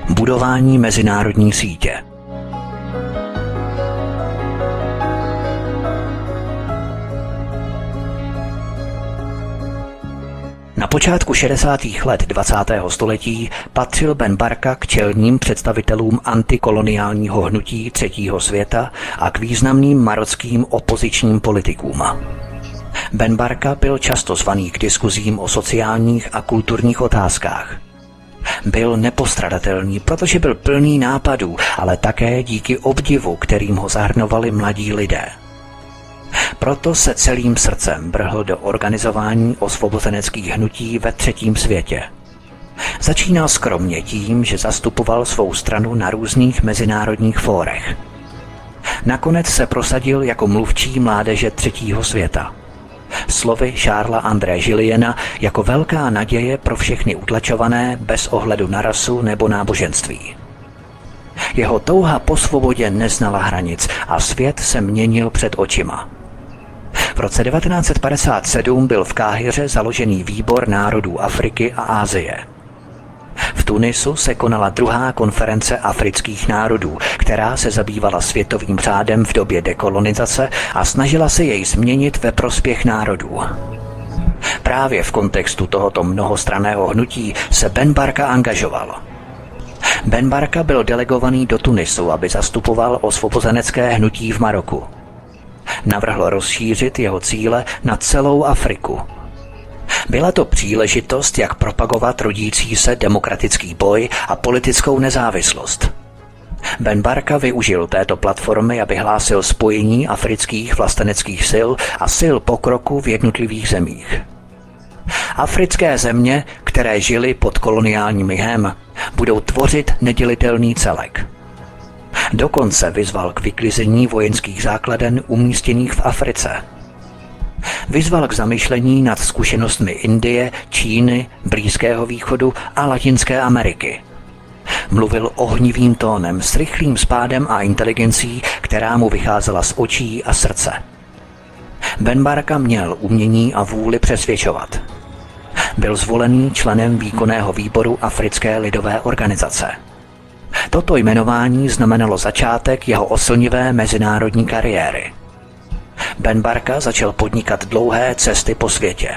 Budování mezinárodní sítě. Na počátku 60. let 20. století patřil Ben Barka k čelním představitelům antikoloniálního hnutí třetího světa a k významným marockým opozičním politikům. Ben Barka byl často zvaný k diskuzím o sociálních a kulturních otázkách. Byl nepostradatelný, protože byl plný nápadů, ale také díky obdivu, kterým ho zahrnovali mladí lidé. Proto se celým srdcem vrhl do organizování osvobozeneckých hnutí ve třetím světě. Začínal skromně tím, že zastupoval svou stranu na různých mezinárodních fórech. Nakonec se prosadil jako mluvčí mládeže třetího světa. Slovy Charlesa André Gilliena jako velká naděje pro všechny utlačované bez ohledu na rasu nebo náboženství. Jeho touha po svobodě neznala hranic a svět se měnil před očima. V roce 1957 byl v Káhiře založený Výbor národů Afriky a Asie. V Tunisu se konala druhá konference afrických národů, která se zabývala světovým řádem v době dekolonizace a snažila se jej změnit ve prospěch národů. Právě v kontextu tohoto mnohostranného hnutí se Ben Barka angažoval. Ben Barka byl delegovaný do Tunisu, aby zastupoval osvobozenecké hnutí v Maroku. Navrhl rozšířit jeho cíle na celou Afriku. Byla to příležitost, jak propagovat rodící se demokratický boj a politickou nezávislost. Ben Barka využil této platformy, aby hlásil spojení afrických vlasteneckých sil a sil pokroku v jednotlivých zemích. Africké země, které žily pod koloniálním jhem, budou tvořit nedělitelný celek. Dokonce vyzval k vyklizení vojenských základen umístěných v Africe. Vyzval k zamyšlení nad zkušenostmi Indie, Číny, Blízkého východu a Latinské Ameriky. Mluvil ohnivým tónem s rychlým spádem a inteligencí, která mu vycházela z očí a srdce. Ben Barka měl umění a vůli přesvědčovat. Byl zvolený členem výkonného výboru Africké lidové organizace. Toto jmenování znamenalo začátek jeho oslnivé mezinárodní kariéry. Ben Barka začal podnikat dlouhé cesty po světě.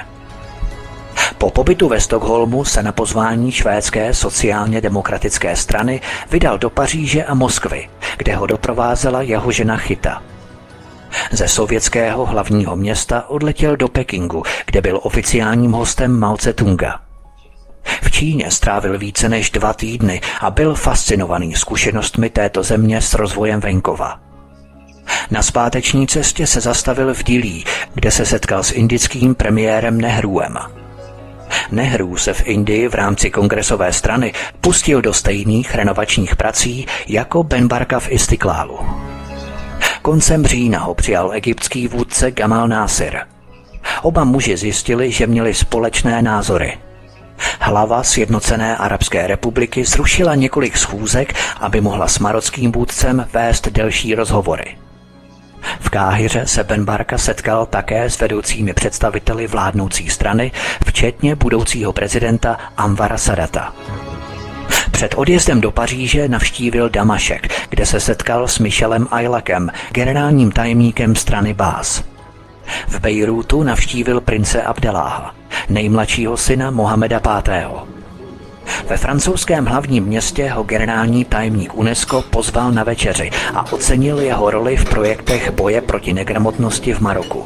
Po pobytu ve Stockholmu se na pozvání švédské sociálně demokratické strany vydal do Paříže a Moskvy, kde ho doprovázela jeho žena Chita. Ze sovětského hlavního města odletěl do Pekingu, kde byl oficiálním hostem Mao Tse-tunga. V Číně strávil více než 2 týdny a byl fascinovaný zkušenostmi této země s rozvojem venkova. Na zpáteční cestě se zastavil v Dillí, kde se setkal s indickým premiérem Nehruem. Nehru se v Indii v rámci kongresové strany pustil do stejných renovačních prací jako Ben Barka v Istiklálu. Koncem října ho přijal egyptský vůdce Gamal Nasir. Oba muži zjistili, že měli společné názory. Hlava Sjednocené arabské republiky zrušila několik schůzek, aby mohla s marockým vůdcem vést delší rozhovory. V Káhiře se Ben Barka setkal také s vedoucími představiteli vládnoucí strany, včetně budoucího prezidenta Anvara Sadata. Před odjezdem do Paříže navštívil Damašek, kde se setkal s Michelem Ailakem, generálním tajemníkem strany Baas. V Bejrútu navštívil prince Abdeláha, nejmladšího syna Mohameda V. Ve francouzském hlavním městě ho generální tajemník UNESCO pozval na večeři a ocenil jeho roli v projektech boje proti negramotnosti v Maroku.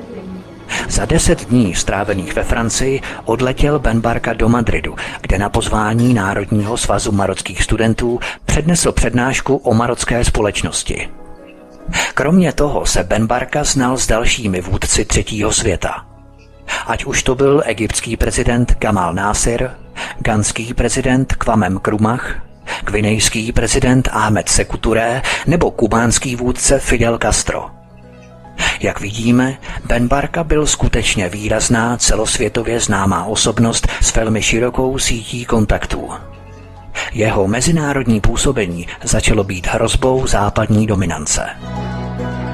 Za 10 dní strávených ve Francii odletěl Ben Barka do Madridu, kde na pozvání Národního svazu marockých studentů přednesl přednášku o marocké společnosti. Kromě toho se Ben Barka znal s dalšími vůdci třetího světa. Ať už to byl egyptský prezident Gamal Nasir, ghanský prezident Kwame Nkrumah, gvinejský prezident Ahmed Sékou Touré nebo kubánský vůdce Fidel Castro. Jak vidíme, Ben Barka byl skutečně výrazná celosvětově známá osobnost s velmi širokou sítí kontaktů. Jeho mezinárodní působení začalo být hrozbou západní dominance.